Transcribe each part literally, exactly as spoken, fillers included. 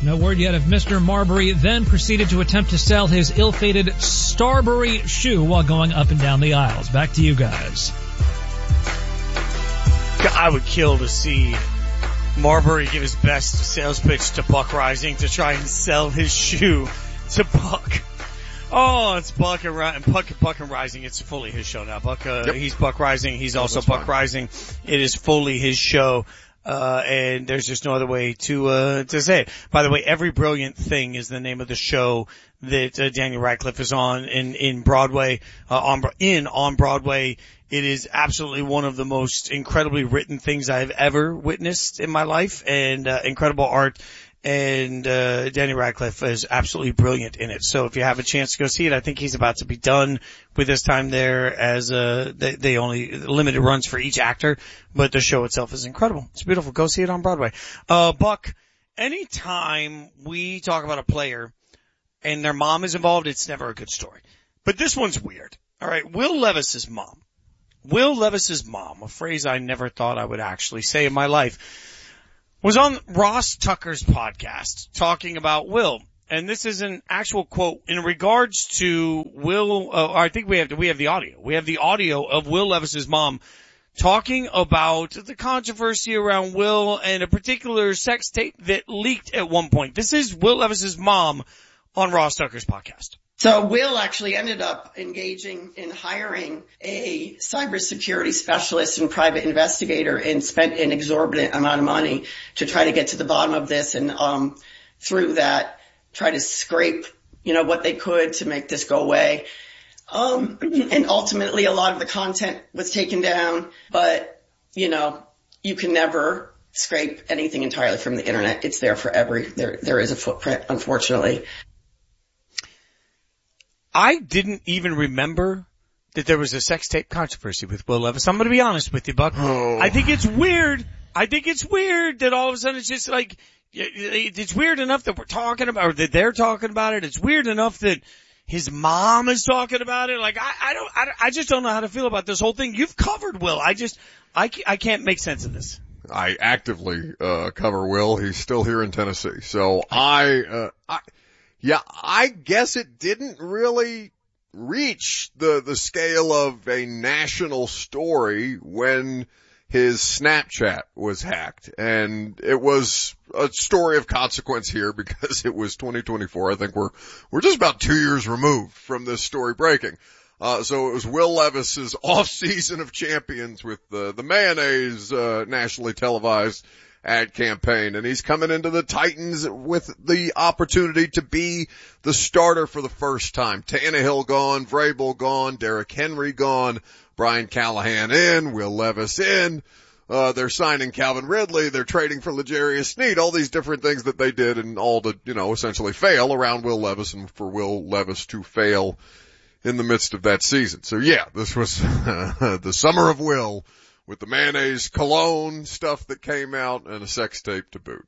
No word yet if Mister Marbury then proceeded to attempt to sell his ill-fated Starbury shoe while going up and down the aisles. Back to you guys. I would kill to see Marbury give his best sales pitch to Buck Rising to try and sell his shoe to Buck. Oh, it's Buck and, and Buck, Buck and Rising. It's fully his show now. Buck, uh, yep. He's Buck Rising. He's also Buck fine. Rising. It is fully his show. Uh, and there's just no other way to, uh, to say it. By the way, Every Brilliant Thing is the name of the show that, uh, Daniel Radcliffe is on in, in Broadway, uh, on, in, on Broadway. It is absolutely one of the most incredibly written things I've ever witnessed in my life, and, uh, incredible art. And, uh, Daniel Radcliffe is absolutely brilliant in it. So if you have a chance to go see it, I think he's about to be done with his time there, as, uh, they, they only, limited runs for each actor, but the show itself is incredible. It's beautiful. Go see it on Broadway. Uh, Buck, anytime we talk about a player and their mom is involved, it's never a good story. But this one's weird. All right. Will Levis's mom. Will Levis's mom, a phrase I never thought I would actually say in my life, was on Ross Tucker's podcast talking about Will. And this is an actual quote in regards to Will, uh, I think we have, we have the audio. We have the audio of Will Levis's mom talking about the controversy around Will and a particular sex tape that leaked at one point. This is Will Levis's mom on Ross Tucker's podcast. So Will actually ended up engaging in hiring a cybersecurity specialist and private investigator and spent an exorbitant amount of money to try to get to the bottom of this, and um through that try to scrape, you know, what they could to make this go away. Um and ultimately a lot of the content was taken down, but you know, you can never scrape anything entirely from the internet. It's there for every there there is a footprint, unfortunately. I didn't even remember that there was a sex tape controversy with Will Levis. I'm going to be honest with you, Buck. Oh. I think it's weird. I think it's weird that all of a sudden it's just like, it's weird enough that we're talking about, or that they're talking about it. It's weird enough that his mom is talking about it. Like, I, I don't, I, I just don't know how to feel about this whole thing. You've covered Will. I just, I, I can't make sense of this. I actively, uh, cover Will. He's still here in Tennessee. So I, uh, I, Yeah, I guess it didn't really reach the, the scale of a national story when his Snapchat was hacked. And it was a story of consequence here because it was twenty twenty-four. I think we're, we're just about two years removed from this story breaking. Uh, so it was Will Levis's off season of champions with the, the mayonnaise, uh, nationally televised ad campaign, and he's coming into the Titans with the opportunity to be the starter for the first time. Tannehill gone, Vrabel gone, Derrick Henry gone, Brian Callahan in, Will Levis in, uh, they're signing Calvin Ridley, they're trading for L'Jarius Sneed, all these different things that they did, and all to, you know, essentially fail around Will Levis, and for Will Levis to fail in the midst of that season. So yeah, this was the summer of Will, with the mayonnaise cologne stuff that came out and a sex tape to boot.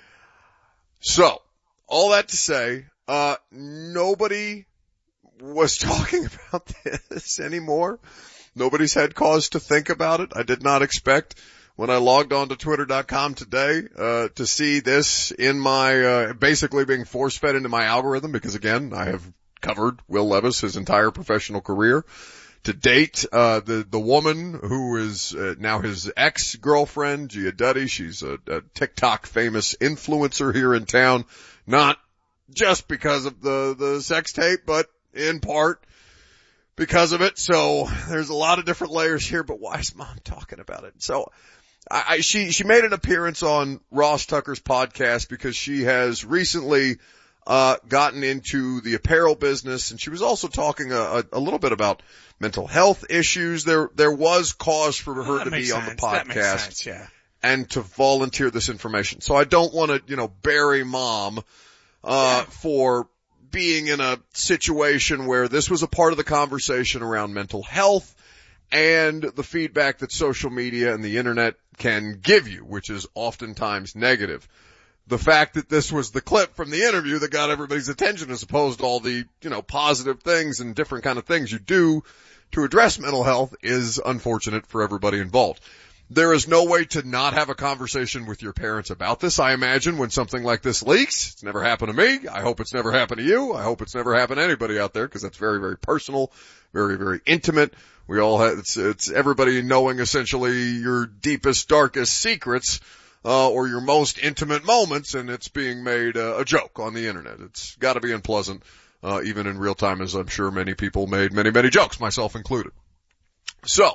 So, all that to say, uh, nobody was talking about this anymore. Nobody's had cause to think about it. I did not expect when I logged on to twitter dot com today, uh, to see this in my, uh, basically being force fed into my algorithm, because again, I have covered Will Levis his entire professional career. To date, uh, the, the woman who is uh, now his ex-girlfriend, Gia Duddy, she's a, a TikTok famous influencer here in town, not just because of the, the sex tape, but in part because of it. So there's a lot of different layers here, but why is mom talking about it? So I, I she, she made an appearance on Ross Tucker's podcast because she has recently uh, gotten into the apparel business, and she was also talking a, a, a little bit about mental health issues. There, there was cause for her that to be sense. on the podcast That makes sense, yeah. and to volunteer this information. So I don't want to, you know, bury mom, uh, yeah. for being in a situation where this was a part of the conversation around mental health and the feedback that social media and the internet can give you, which is oftentimes negative. The fact that this was the clip from the interview that got everybody's attention as opposed to all the, you know, positive things and different kind of things you do to address mental health is unfortunate for everybody involved. There is no way to not have a conversation with your parents about this, I imagine, when something like this leaks. It's never happened to me. I hope it's never happened to you. I hope it's never happened to anybody out there, because that's very, very personal, very, very intimate. We all have, it's, it's everybody knowing essentially your deepest, darkest secrets, uh, or your most intimate moments, and it's being made uh, a joke on the internet. It's gotta be unpleasant, uh, even in real time, as I'm sure many people made many, many jokes, myself included. So,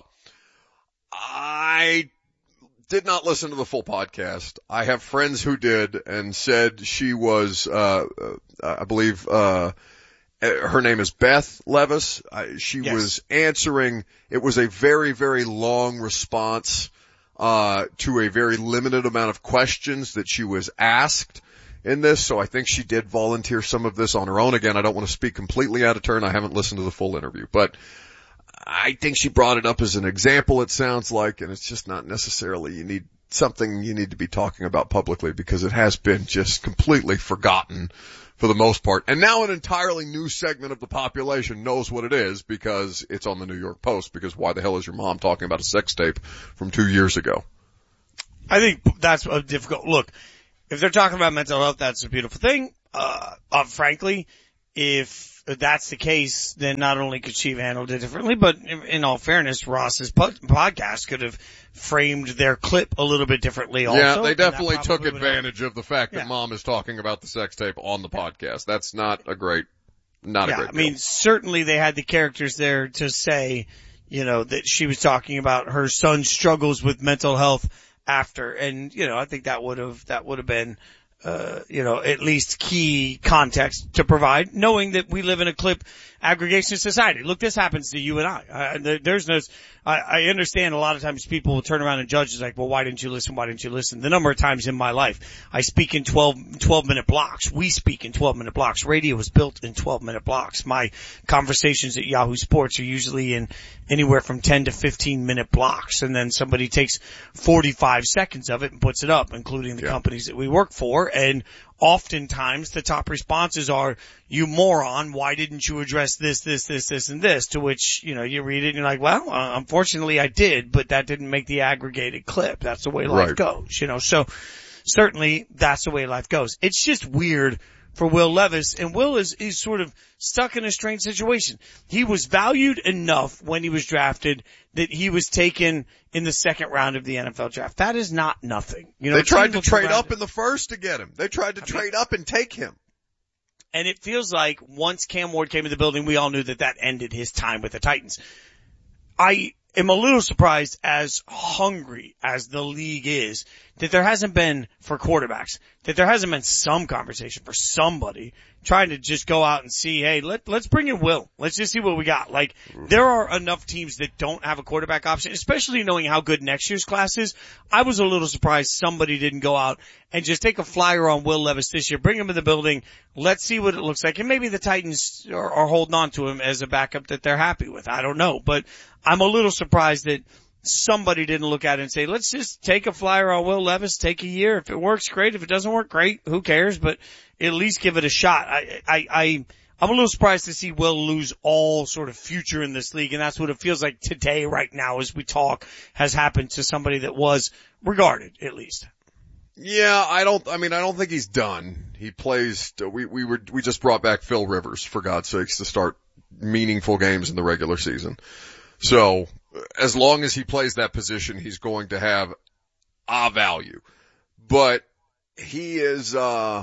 I did not listen to the full podcast. I have friends who did and said she was, uh, uh I believe, uh, her name is Beth Levis. Uh, she yes. was answering, it was a very, very long response, uh, to a very limited amount of questions that she was asked in this. So I think she did volunteer some of this on her own. Again, I don't want to speak completely out of turn. I haven't listened to the full interview, but I think she brought it up as an example, it sounds like, and it's just not necessarily you need something you need to be talking about publicly, because it has been just completely forgotten for the most part. And now an entirely new segment of the population knows what it is because it's on the New York Post, because why the hell is your mom talking about a sex tape from two years ago? I think that's a difficult look. If they're talking about mental health, that's a beautiful thing. Uh, uh frankly, if that's the case, then not only could she have handled it differently, but in, in all fairness, Ross's po- podcast could have framed their clip a little bit differently also. Yeah, they definitely took advantage of the fact that yeah. Mom is talking about the sex tape on the podcast. That's not a great, not yeah, a great I mean, deal. Certainly they had the characters there to say, you know, that she was talking about her son's struggles with mental health after, and, you know, I think that would have, that would have been Uh, you know, at least key context to provide, knowing that we live in a clip aggregation society. Look, this happens to you and I. I there, there's no, I, I understand a lot of times people will turn around and judge us like, well, why didn't you listen? Why didn't you listen? The number of times in my life, I speak in twelve, twelve minute blocks. We speak in twelve minute blocks. Radio was built in twelve minute blocks. My conversations at Yahoo Sports are usually in anywhere from ten to fifteen minute blocks. And then somebody takes forty-five seconds of it and puts it up, including the yeah. companies that we work for. And oftentimes the top responses are, you moron, why didn't you address this, this, this, this, and this? To which, you know, you read it and you're like, well, uh, unfortunately I did, but that didn't make the aggregated clip. That's the way life right. goes, you know. So certainly that's the way life goes. It's just weird for Will Levis, and Will is, is sort of stuck in a strange situation. He was valued enough when he was drafted that he was taken in the second round of the N F L draft. That is not nothing. You know, they tried to trade up in the first to get him. They tried to I trade mean, up and take him. And it feels like once Cam Ward came in the building, we all knew that that ended his time with the Titans. I am a little surprised, as hungry as the league is, that there hasn't been, for quarterbacks, that there hasn't been some conversation for somebody trying to just go out and see, hey, let, let's bring in Will. Let's just see what we got. Like, there are enough teams that don't have a quarterback option, especially knowing how good next year's class is. I was a little surprised somebody didn't go out and just take a flyer on Will Levis this year, bring him in the building, let's see what it looks like. And maybe the Titans are, are holding on to him as a backup that they're happy with. I don't know. But I'm a little surprised that somebody didn't look at it and say, let's just take a flyer on Will Levis, take a year. If it works, great. If it doesn't work, great. Who cares? But at least give it a shot. I, I, I, I'm a little surprised to see Will lose all sort of future in this league, and that's what it feels like today, right now, as we talk, has happened to somebody that was regarded, at least. Yeah, I don't, I mean, I don't think he's done. He plays, we, we were, we just brought back Phil Rivers, for God's sakes, to start meaningful games in the regular season. So, as long as he plays that position, he's going to have a value. But he is, uh,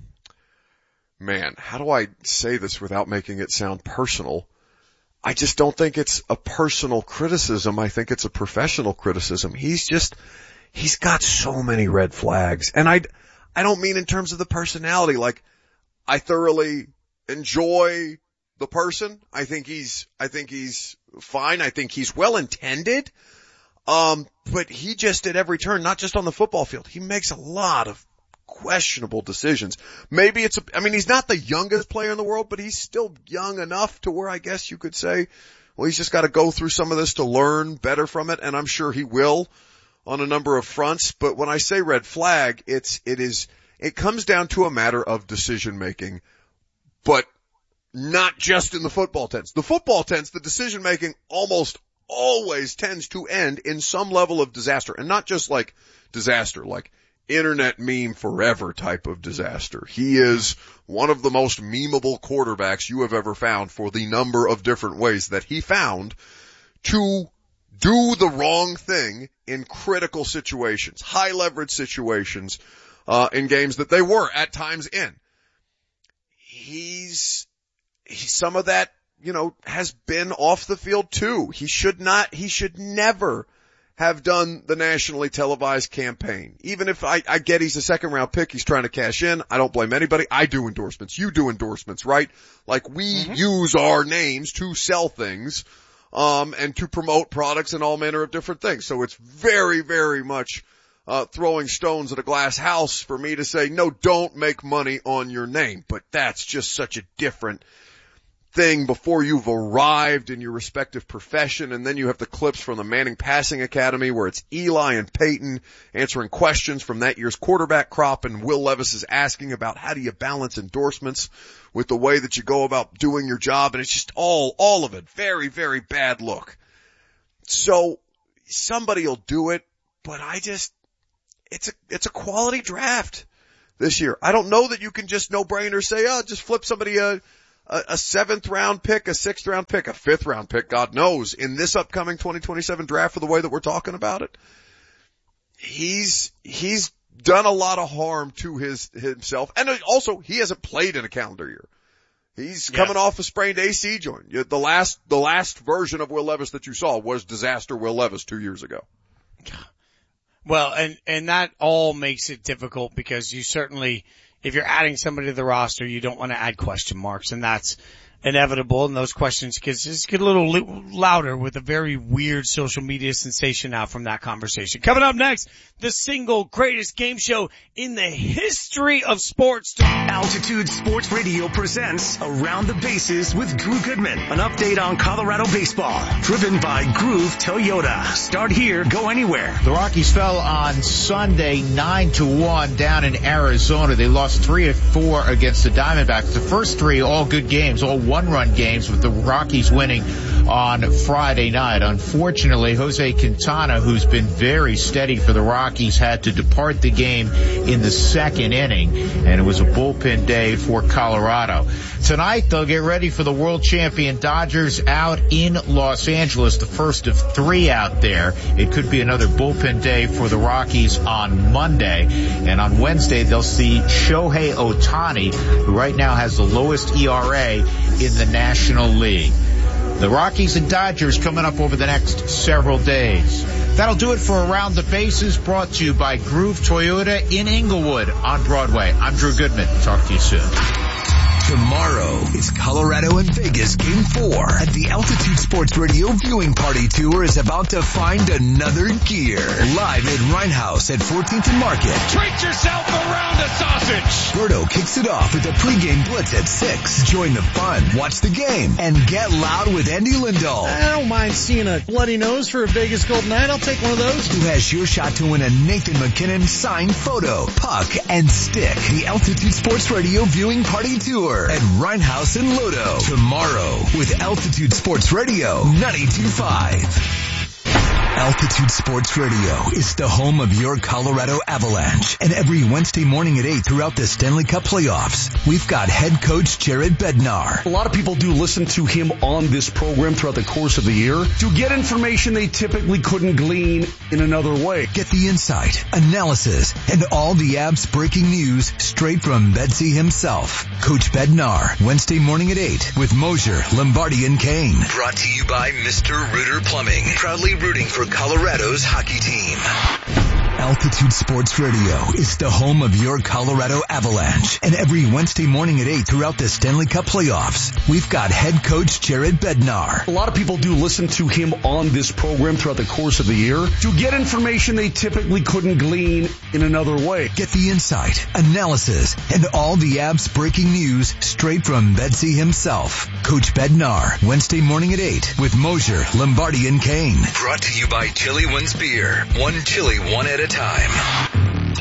man, how do I say this without making it sound personal? I just don't think it's a personal criticism. I think it's a professional criticism. He's just, he's got so many red flags. And I, I don't mean in terms of the personality. Like, I thoroughly enjoy the person. I think he's, I think he's fine. I think he's well intended. Um, but he just at every turn, not just on the football field, he makes a lot of questionable decisions. Maybe it's a, I mean, he's not the youngest player in the world, but he's still young enough to where I guess you could say, well, he's just got to go through some of this to learn better from it. And I'm sure he will on a number of fronts. But when I say red flag, it's, it is, it comes down to a matter of decision making, but not just in the football tense. The football tense, the decision making almost always tends to end in some level of disaster, and not just like disaster, like internet meme forever type of disaster. He is one of the most memeable quarterbacks you have ever found for the number of different ways that he found to do the wrong thing in critical situations, high leverage situations, uh, in games that they were at times in. He's, he, some of that, you know, has been off the field too. He should not, he should never have done the nationally televised campaign. Even if I, I get he's a second round pick, he's trying to cash in. I don't blame anybody. I do endorsements. You do endorsements, right? Like we mm-hmm. use our names to sell things, um, and to promote products and all manner of different things. So it's very, very much, uh, throwing stones at a glass house for me to say, no, don't make money on your name. But that's just such a different thing before you've arrived in your respective profession. And then you have the clips from the Manning Passing Academy where it's Eli and Peyton answering questions from that year's quarterback crop, and Will Levis is asking about how do you balance endorsements with the way that you go about doing your job. And it's just all, all of it. Very, very bad look. So somebody will do it, but I just, it's a, it's a quality draft this year. I don't know that you can just no brainer say, oh, just flip somebody a, A, a seventh round pick, a sixth round pick, a fifth round pick, God knows, in this upcoming twenty twenty-seven draft for the way that we're talking about it. He's, he's done a lot of harm to his, himself. And also, he hasn't played in a calendar year. He's yes. coming off a sprained A C joint. The last, the last version of Will Levis that you saw was disaster Will Levis two years ago. Well, and, and that all makes it difficult because you certainly, if you're adding somebody to the roster, you don't want to add question marks, and that's inevitable, and those questions get, just get a little li- louder with a very weird social media sensation out from that conversation. Coming up next, the single greatest game show in the history of sports. Altitude Sports Radio presents Around the Bases with Drew Goodman. An update on Colorado baseball, driven by Groove Toyota. Start here, go anywhere. The Rockies fell on Sunday nine to one down in Arizona. They lost three to four against the Diamondbacks. The first three all good games, all one-run games, with the Rockies winning on Friday night. Unfortunately, Jose Quintana, who's been very steady for the Rockies, had to depart the game in the second inning, and it was a bullpen day for Colorado. Tonight, they'll get ready for the world champion Dodgers out in Los Angeles, the first of three out there. It could be another bullpen day for the Rockies on Monday, and on Wednesday, they'll see Shohei Ohtani, who right now has the lowest E R A in the National League. The Rockies and Dodgers coming up over the next several days. That'll do it for Around the Bases, brought to you by Groove Toyota in Inglewood on Broadway. I'm Drew Goodman. Talk to you soon. Tomorrow is Colorado and Vegas Game four, and the Altitude Sports Radio Viewing Party Tour is about to find another gear. Live at Rhinehouse at fourteenth and Market. Treat yourself around a sausage! Berto kicks it off with a pregame blitz at six. Join the fun, watch the game, and get loud with Andy Lindahl. I don't mind seeing a bloody nose for a Vegas Golden Knight. I'll take one of those. Who has your shot to win a Nathan McKinnon signed photo, puck, and stick. The Altitude Sports Radio Viewing Party Tour at Rhinehouse and Lodo. Tomorrow with Altitude Sports Radio ninety-two point five. Altitude Sports Radio is the home of your Colorado Avalanche. And every Wednesday morning at eight throughout the Stanley Cup playoffs, we've got head coach Jared Bednar. A lot of people do listen to him on this program throughout the course of the year to get information they typically couldn't glean in another way. Get the insight, analysis, and all the Avs breaking news straight from Bedsy himself. Coach Bednar, Wednesday morning at eight with Mosier, Lombardi, and Kane. Brought to you by Mister Rooter Plumbing, proudly rooting for Colorado's hockey team. Altitude Sports Radio is the home of your Colorado Avalanche. And every Wednesday morning at eight throughout the Stanley Cup playoffs, we've got head coach Jared Bednar. A lot of people do listen to him on this program throughout the course of the year to get information they typically couldn't glean in another way. Get the insight, analysis, and all the Avs breaking news straight from Bedsy himself. Coach Bednar, Wednesday morning at eight with Mosier, Lombardi, and Kane. Brought to you by Chili Wins Beer. One chili, one at a time.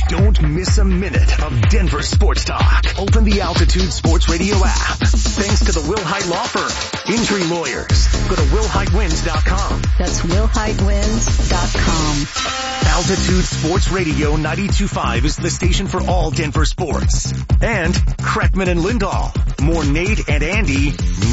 Don't miss a minute of Denver sports talk. Open the Altitude Sports Radio app. Thanks to the Wilhite Law Firm. Injury lawyers. Go to will hite wins dot com. That's will hite wins dot com. Altitude Sports Radio ninety-two point five is the station for all Denver sports. And Kreckman and Lindahl. More Nate and Andy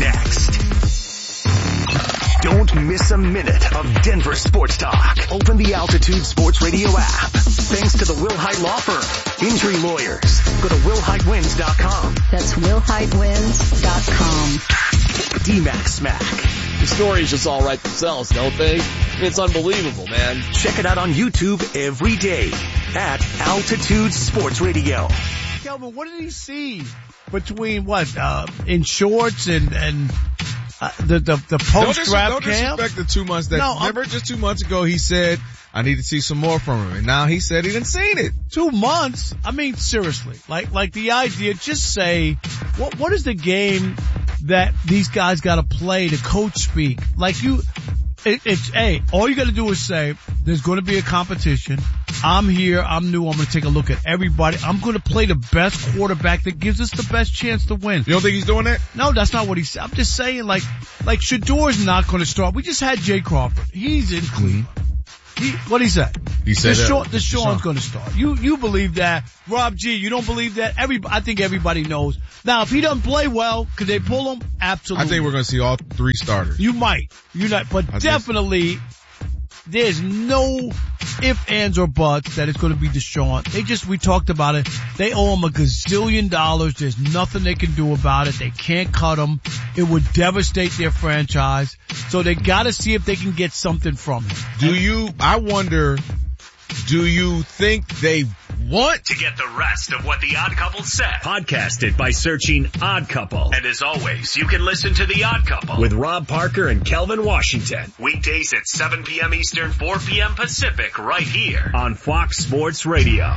next. Don't miss a minute of Denver sports talk. Open the Altitude Sports Radio app. Thanks to the Wilhite Law Firm. Injury lawyers. Go to will hite wins dot com. That's will hite wins dot com. D-Max Smack. The stories just all write themselves, don't they? I mean, it's unbelievable, man. Check it out on YouTube every day at Altitude Sports Radio. Kelvin, what did he see between what, uh, in shorts and, and, uh, the, the, the post-draft don't dis- camp? Don't disrespect the two months that, no, remember just two months ago he said, I need to see some more from him. And now he said he didn't seen it. Two months? I mean, seriously. Like, like the idea, just say, what, what is the game that these guys gotta play to coach speak? Like you, it, it's, hey, all you gotta do is say, there's gonna be a competition. I'm here, I'm new, I'm gonna take a look at everybody. I'm gonna play the best quarterback that gives us the best chance to win. You don't think he's doing that? No, that's not what he said. I'm just saying, like, like Shador's not gonna start. We just had Jay Crawford. He's in Cleveland. He, what he say? He said Deshaun, that. Deshaun's going to start. You, you believe that. Rob G, you don't believe that? Every, I think everybody knows. Now, if he doesn't play well, could they pull him? Absolutely. I think we're going to see all three starters. You might. You not, but I definitely, there's no ifs, ands, or buts that it's going to be Deshaun. They just, we talked about it. They owe him a gazillion dollars. There's nothing they can do about it. They can't cut him. It would devastate their franchise. So they got to see if they can get something from him. Do you, I wonder, do you think they want to get the rest of what the Odd Couple said? Podcast it by searching Odd Couple. And as always, you can listen to the Odd Couple with Rob Parker and Kelvin Washington. Weekdays at seven p.m. Eastern, four p.m. Pacific, right here on Fox Sports Radio.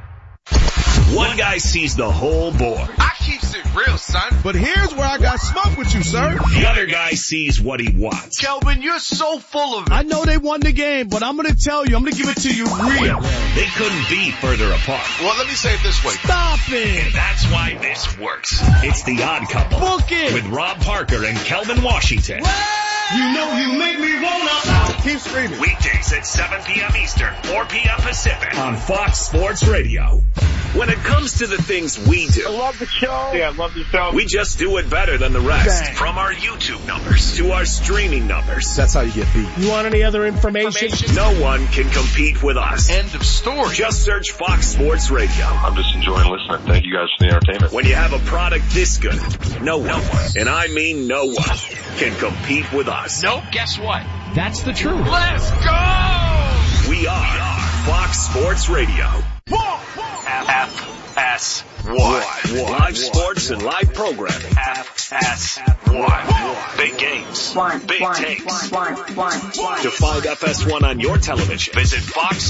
One guy sees the whole board. I keeps it real, son. But here's where I got smoke with you, sir. The other guy sees what he wants. Kelvin, you're so full of it. I know they won the game, but I'm going to tell you, I'm going to give it to you real. They couldn't be further apart. Well, let me say it this way. Stop it. And that's why this works. It's the Odd Couple. Book it. With Rob Parker and Kelvin Washington. You know you make me wanna. Keep screaming. Weekdays at seven p.m. Eastern, four p.m. Pacific on Fox Sports Radio. When it comes to the things we do, I love the show. Yeah, I love the show. We just do it better than the rest. Dang. From our YouTube numbers to our streaming numbers. That's how you get beat. You want any other information? information? No one can compete with us. End of story. Just search Fox Sports Radio. I'm just enjoying listening. Thank you guys for the entertainment. When you have a product this good, no one, and I mean no one, can compete with us. Nope, guess what? That's the truth. Let's go! We are Fox Sports Radio. F S one. Live sports and live programming. F S one. Big games. Big takes. To find F S one on your television, visit Fox